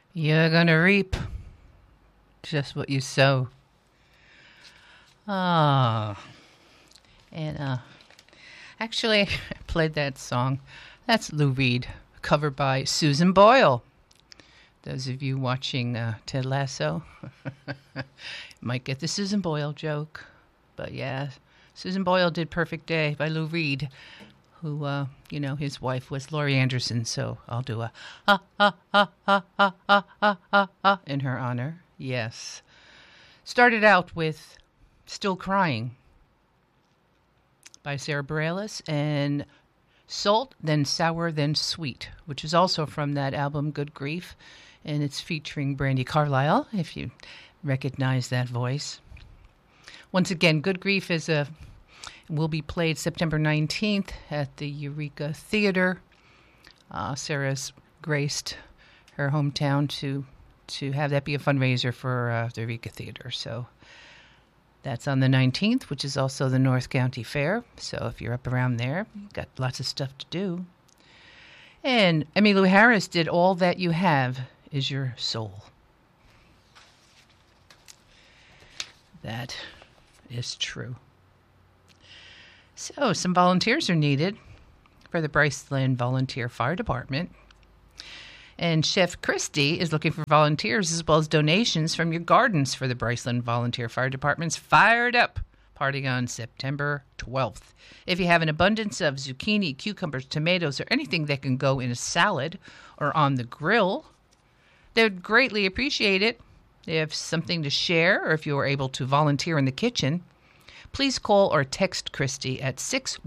You're going to reap just what you sow. Ah. And actually, I played that song. That's Lou Reed, covered by Susan Boyle. Those of you watching Ted Lasso might get the Susan Boyle joke. But yeah, Susan Boyle did Perfect Day by Lou Reed, who, his wife was Laurie Anderson. So I'll do a in her honor. Yes. Started out with Still Crying by Sarah Bareilles, and Salt, Then Sour, Then Sweet, which is also from that album Good Grief, and it's featuring Brandi Carlile, if you recognize that voice. Once again, Good Grief will be played September 19th at the Eureka Theater. Sarah's graced her hometown to have that be a fundraiser for the Eureka Theater, so that's on the 19th, which is also the North County Fair. So if you're up around there, you've got lots of stuff to do. And Emmylou Harris did All That You Have Is Your Soul. That is true. So some volunteers are needed for the Bryceland Volunteer Fire Department. And Chef Christie is looking for volunteers as well as donations from your gardens for the Bryceland Volunteer Fire Department's Fired Up party on September 12th. If you have an abundance of zucchini, cucumbers, tomatoes, or anything that can go in a salad or on the grill, they would greatly appreciate it. If something to share or if you are able to volunteer in the kitchen, please call or text Christie at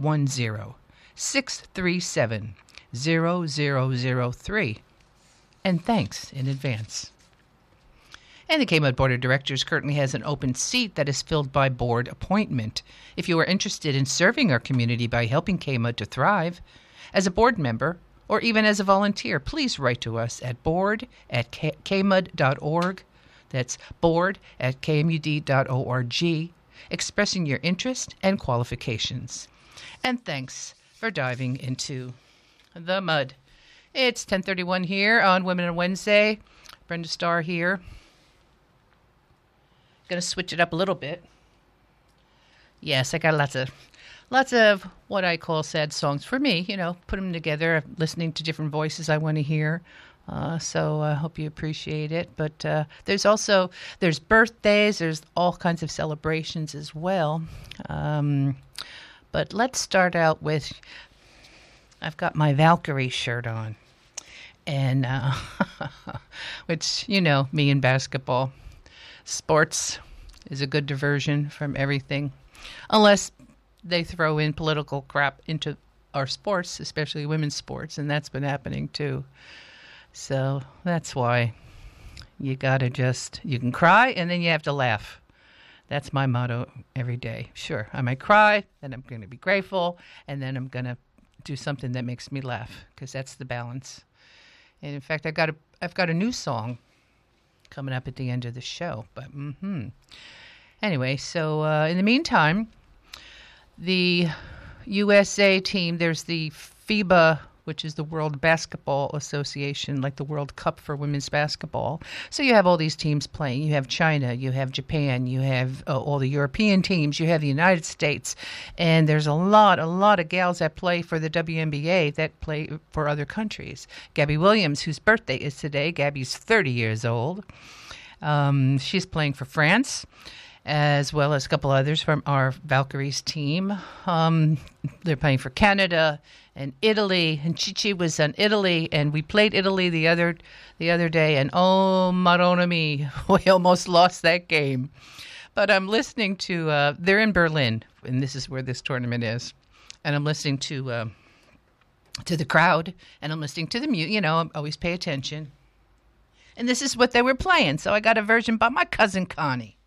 610-637-0003. And thanks in advance. And the KMUD Board of Directors currently has an open seat that is filled by board appointment. If you are interested in serving our community by helping KMUD to thrive, as a board member or even as a volunteer, please write to us at board@kmud.org. That's board@kmud.org, expressing your interest and qualifications. And thanks for diving into the mud. It's 10:31 here on Women on Wednesday. Brenda Starr here. Going to switch it up a little bit. Yes, I got lots of what I call sad songs for me. Put them together, listening to different voices I want to hear. So I hope you appreciate it. But there's birthdays, there's all kinds of celebrations as well. But let's start out with, I've got my Valkyrie shirt on. And, which, me in basketball. Sports is a good diversion from everything. Unless they throw in political crap into our sports, especially women's sports. And that's been happening too. So that's why you can cry and then you have to laugh. That's my motto every day. Sure, I might cry, then I'm going to be grateful, and then I'm going to do something that makes me laugh, because that's the balance. And in fact, I've got a new song coming up at the end of the show. But anyway, so in the meantime, the USA team, there's the FIBA, which is the World Basketball Association, like the World Cup for women's basketball. So you have all these teams playing. You have China, you have Japan, you have all the European teams, you have the United States, and there's a lot of gals that play for the WNBA that play for other countries. Gabby Williams, whose birthday is today, Gabby's 30 years old. She's playing for France, as well as a couple others from our Valkyries team. They're playing for Canada and Italy, and Chichi was on Italy, and we played Italy the other day, and oh, Madonna mia, we almost lost that game. But I'm listening to, they're in Berlin, and this is where this tournament is, and I'm listening to the crowd, and I'm listening to the music, I always pay attention. And this is what they were playing, so I got a version by my cousin Connie.